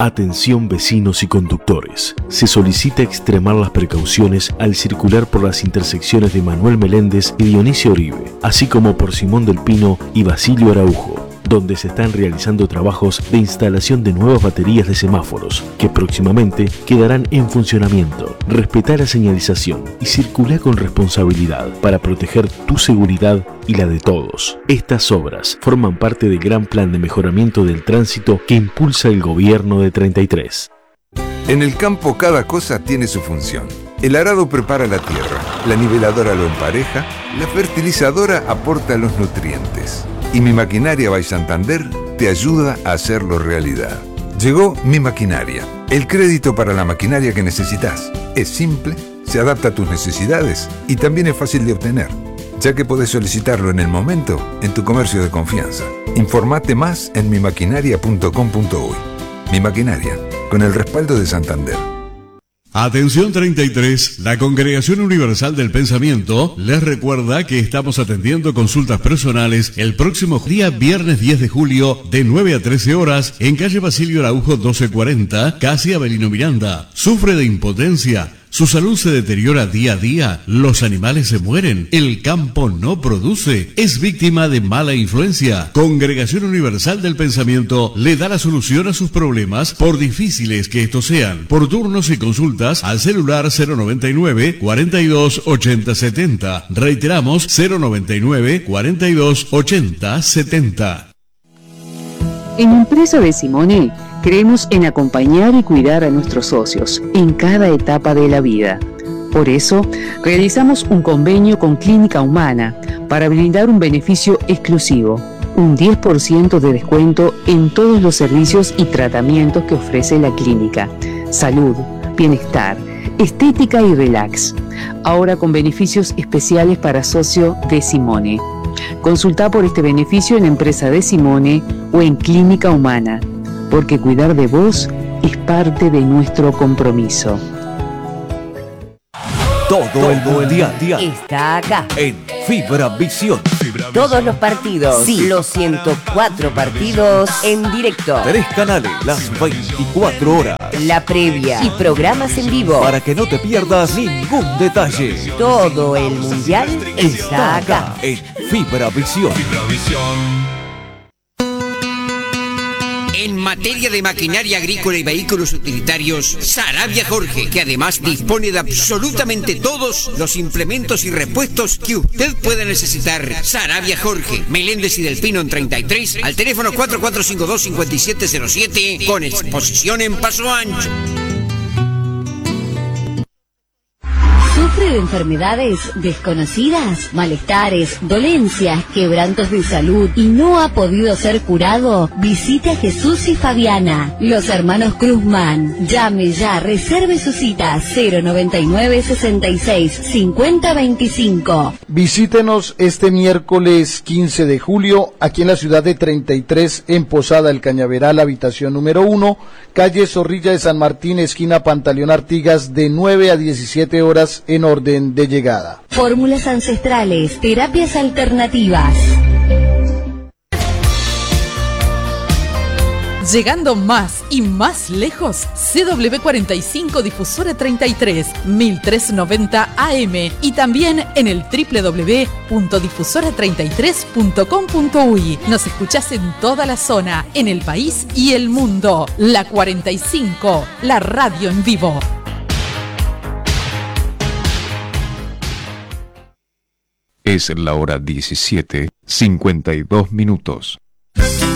Atención vecinos y conductores. Se solicita extremar las precauciones al circular por las intersecciones de Manuel Meléndez y Dionisio Oribe, así como por Simón del Pino y Basilio Araujo, donde se están realizando trabajos de instalación de nuevas baterías de semáforos, que próximamente quedarán en funcionamiento. Respetá la señalización y circula con responsabilidad para proteger tu seguridad y la de todos. Estas obras forman parte del gran plan de mejoramiento del tránsito que impulsa el gobierno de 33. En el campo cada cosa tiene su función. El arado prepara la tierra, la niveladora lo empareja, la fertilizadora aporta los nutrientes. Y Mi Maquinaria by Santander te ayuda a hacerlo realidad. Llegó Mi Maquinaria, el crédito para la maquinaria que necesitas. Es simple, se adapta a tus necesidades y también es fácil de obtener, ya que podés solicitarlo en el momento en tu comercio de confianza. Informate más en mimaquinaria.com.uy. Mi Maquinaria, con el respaldo de Santander. Atención 33, la Congregación Universal del Pensamiento les recuerda que estamos atendiendo consultas personales el próximo día viernes 10 de julio de 9 a 13 horas en calle Basilio Araujo 1240, casi Avelino Miranda. ¿Sufre de impotencia? ¿Su salud se deteriora día a día? ¿Los animales se mueren? ¿El campo no produce? ¿Es víctima de mala influencia? Congregación Universal del Pensamiento le da la solución a sus problemas, por difíciles que estos sean. Por turnos y consultas al celular 099 42 80 70. Reiteramos 099 42 80 70. En Empresa de Simone creemos en acompañar y cuidar a nuestros socios en cada etapa de la vida. Por eso, realizamos un convenio con Clínica Humana para brindar un beneficio exclusivo, un 10% de descuento en todos los servicios y tratamientos que ofrece la clínica. Salud, bienestar, estética y relax. Ahora con beneficios especiales para socio de Simone. Consulta por este beneficio en Empresa de Simone o en Clínica Humana, porque cuidar de vos es parte de nuestro compromiso. Todo el mundial está acá en Fibra Visión. Todos los partidos, sí, los 104 partidos en directo. 3 canales, las 24 horas. La previa y programas en vivo. Para que no te pierdas ningún detalle. Todo el mundial está acá en Fibra Visión. En materia de maquinaria agrícola y vehículos utilitarios, Sarabia Jorge, que además dispone de absolutamente todos los implementos y repuestos que usted pueda necesitar. Sarabia Jorge, Meléndez y Del Pino en 33, al teléfono 4452-5707, con exposición en Paso Ancho. ¿Sufre de enfermedades desconocidas, malestares, dolencias, quebrantos de salud y no ha podido ser curado? Visite a Jesús y Fabiana, los hermanos Cruzman. Llame ya, reserve su cita 099 66 50 25. Visítenos este miércoles 15 de julio aquí en la ciudad de 33, en Posada El Cañaveral, habitación número 1, calle Zorrilla de San Martín, esquina Pantaleón Artigas, de 9 a 17 horas en orden de llegada. Fórmulas ancestrales, terapias alternativas. Llegando más y más lejos, CW45 Difusora 33, 1390 AM y también en el www.difusora33.com.uy. Nos escuchás en toda la zona, en el país y el mundo. La 45, la radio en vivo. Es la hora 17:52.